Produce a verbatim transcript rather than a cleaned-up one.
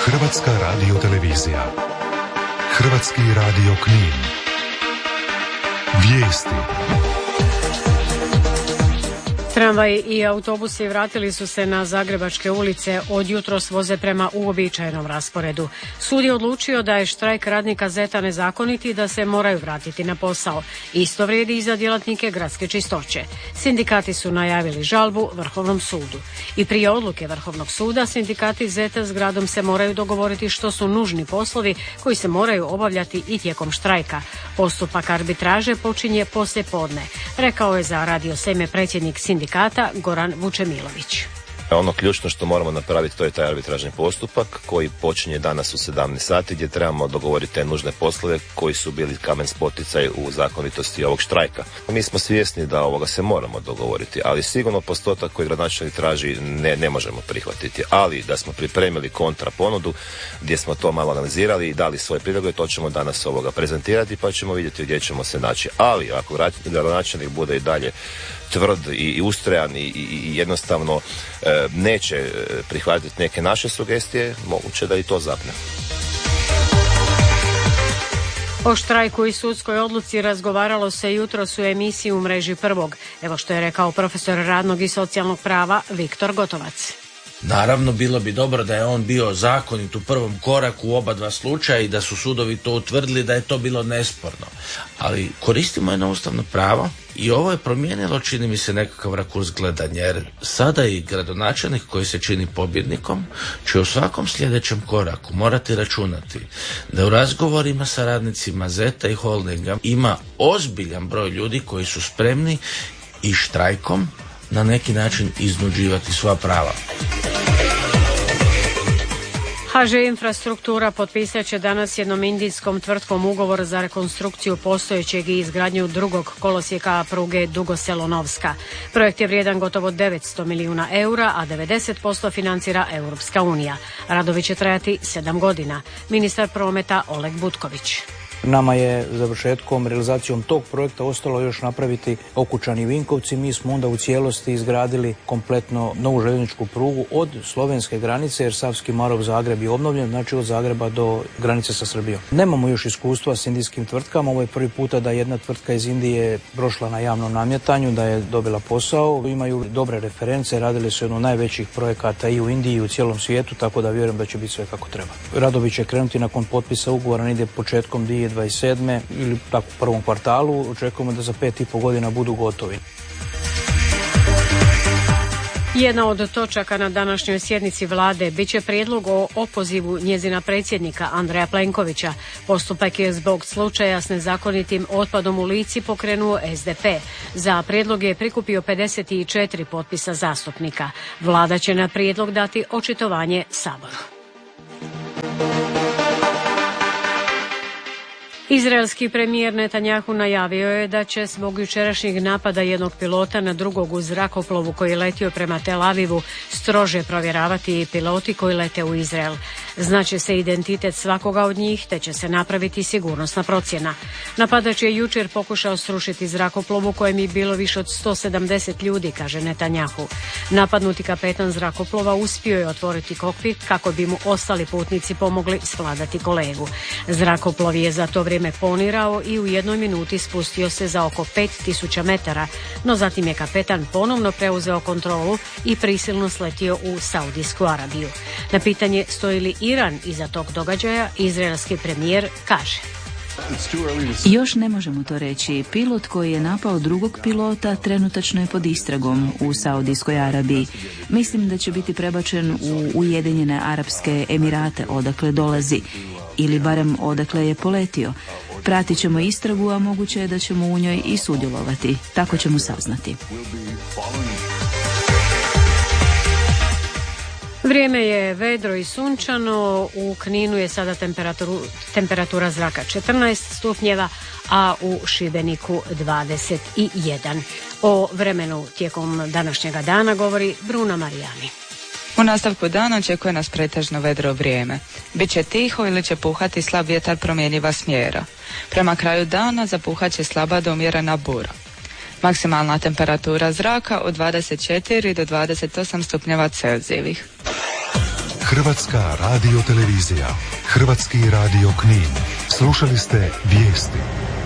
Hrvatska radiotelevizija. Hrvatski radio Knin. Vijesti. Tramvaji i autobusi vratili su se na zagrebačke ulice, od jutros voze prema uobičajenom rasporedu. Sud je odlučio da je štrajk radnika ZET-a nezakonit i da se moraju vratiti na posao. Isto vrijedi i za djelatnike gradske čistoće. Sindikati su najavili žalbu Vrhovnom sudu. I prije odluke Vrhovnog suda sindikati ZET-a s gradom se moraju dogovoriti što su nužni poslovi koji se moraju obavljati i tijekom štrajka. Postupak arbitraže počinje poslije podne, rekao je za Radio Seme predsjednik sindikata Goran Vučemilović. Ono ključno što moramo napraviti to je taj arbitražni postupak koji počinje danas u sedamnaest sati gdje trebamo dogovoriti te nužne poslove koji su bili kamen spoticaj u zakonitosti ovog štrajka. Mi smo svjesni da ovoga se moramo dogovoriti, ali sigurno postotak koji gradonačelnik traži ne, ne možemo prihvatiti. Ali da smo pripremili kontra ponudu gdje smo to malo analizirali i dali svoje prijedloge, to ćemo danas ovoga prezentirati pa ćemo vidjeti gdje ćemo se naći. Ali ako gradonačelnik bude i dalje tvrd i, i ustrojan i, i, i jednostavno e, neće prihvatiti neke naše sugestije, moguće da i to zapne. O štrajku i sudskoj odluci razgovaralo se jutros u emisiji u mreži Prvog. Evo što je rekao profesor radnog i socijalnog prava Viktor Gotovac. Naravno, bilo bi dobro da je on bio zakonit u prvom koraku u oba dva slučaja i da su sudovi to utvrdili da je to bilo nesporno. Ali koristimo jedno ustavno pravo i ovo je promijenilo, čini mi se, nekakav rakurs gledanja, jer sada i gradonačelnik koji se čini pobjednikom će u svakom sljedećem koraku morati računati da u razgovorima sa radnicima ZET-a i Holdinga ima ozbiljan broj ljudi koji su spremni i štrajkom na neki način iznuđivati svoja prava. ha že Infrastruktura potpisat će danas jednom indijskom tvrtkom ugovor za rekonstrukciju postojećeg i izgradnju drugog kolosijeka pruge Dugo Selo-Novska. Projekt je vrijedan gotovo devetsto milijuna eura, a devedeset posto financira Europska unija. Radovi će trajati sedam godina. Ministar prometa Oleg Butković. Nama je završetkom, realizacijom tog projekta ostalo još napraviti Okučani i Vinkovci. Mi smo onda u cijelosti izgradili kompletno novu željezničku prugu od slovenske granice, jer Savski Marof-Zagreb je obnovljen, znači od Zagreba do granice sa Srbijom. Nemamo još iskustva s indijskim tvrtkama, ovo je prvi puta da jedna tvrtka iz Indije prošla na javnom namjetanju, da je dobila posao. Imaju dobre reference, radili su jednu od najvećih projekata i u Indiji i u cijelom svijetu, tako da vjerujem da će biti sve kako treba. Radovi će krenuti nakon potpisa ugovora, ide početkom dvije tisuće dvadeset sedme ili tako u prvom kvartalu. Očekujemo da za pet i pol godina budu gotovi. Jedna od točaka na današnjoj sjednici vlade bit će prijedlog o opozivu njezina predsjednika Andreja Plenkovića. Postupak je zbog slučaja s nezakonitim otpadom u Lici pokrenuo es de pe. Za prijedlog je prikupio pedeset četiri potpisa zastupnika. Vlada će na prijedlog dati očitovanje Saboru. Izraelski premijer Netanjahu najavio je da će zbog jučerašnjeg napada jednog pilota na drugog u zrakoplovu koji je letio prema Tel Avivu strože provjeravati i piloti koji lete u Izrael. Znaće se identitet svakoga od njih te će se napraviti sigurnosna procjena. Napadač je jučer pokušao srušiti zrakoplov u kojem je bilo više od sto sedamdeset ljudi, kaže Netanjahu. Napadnuti kapetan zrakoplova uspio je otvoriti kokpit kako bi mu ostali putnici pomogli svladati kolegu. Zrakoplov je za to vrijeme ponirao i u jednoj minuti spustio se za oko pet tisuća metara, no zatim je kapetan ponovno preuzeo kontrolu i prisilno sletio u Saudijsku Arabiju. Na pitanje stoji li Iran iza tog događaja, izraelski premijer kaže: Još ne možemo to reći. Pilot koji je napao drugog pilota trenutačno je pod istragom u Saudijskoj Arabiji. Mislim da će biti prebačen u Ujedinjene Arapske Emirate, odakle dolazi, ili barem odakle je poletio. Pratit ćemo istragu, a moguće je da ćemo u njoj i sudjelovati. Tako ćemo saznati. Vrijeme je vedro i sunčano, u Kninu je sada temperatura zraka četrnaest stupnjeva, a u Šibeniku dvadeset jedan. O vremenu tijekom današnjega dana govori Bruna Marijani. U nastavku dana očekuje nas pretežno vedro vrijeme. Biće tiho ili će puhati slab vjetar promjenjiva smjera. Prema kraju dana zapuhat će slaba do umjerena bura. Maksimalna temperatura zraka od dvadeset četiri do dvadeset osam stupnjeva Celzijevih. Hrvatska radiotelevizija, Hrvatski radio Knin. Slušali ste vijesti.